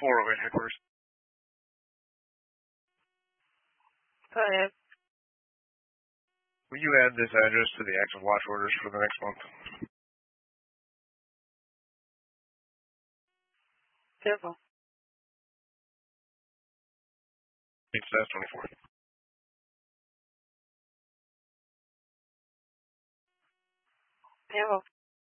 408 headquarters. Go ahead. Will you add this address to the active watch orders for the next month? Simple. It's S24. Simple.